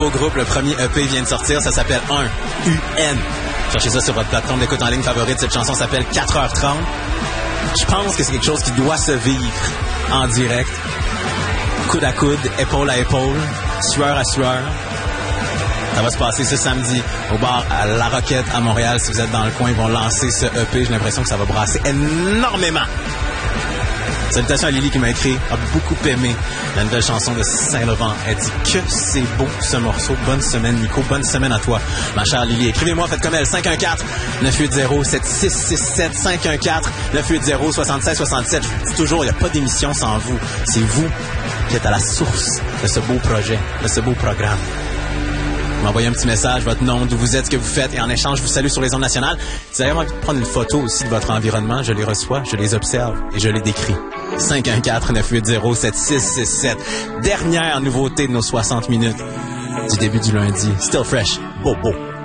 Au groupe, le premier EP vient de sortir, ça s'appelle 1UN. Cherchez ça sur votre plateforme d'écoute en ligne favorite. Cette chanson s'appelle 4h30. Je pense que c'est quelque chose qui doit se vivre en direct. Coude à coude, épaule à épaule, sueur à sueur. Ça va se passer ce samedi au bar à La Roquette à Montréal. Si vous êtes dans le coin, ils vont lancer ce EP. J'ai l'impression que ça va brasser énormément. Salutations à Lily qui m'a écrit, a beaucoup aimé la nouvelle chanson de Saint-Laurent. Elle dit que c'est beau ce morceau. Bonne semaine Nico, bonne semaine à toi ma chère Lily. Écrivez-moi, faites comme elle, 514-980-7667, 514-980-7667. Je vous dis toujours, il n'y a pas d'émission sans vous. C'est vous qui êtes à la source de ce beau projet, de ce beau programme. M'envoyez un petit message, votre nom, d'où vous êtes, ce que vous faites, et en échange, je vous salue sur les ondes nationales. Si vous avez envie de prendre une photo aussi de votre environnement, je les reçois, je les observe et je les décris. 514-980-7667. Dernière nouveauté de nos 60 minutes du début du lundi. Still fresh. Beau.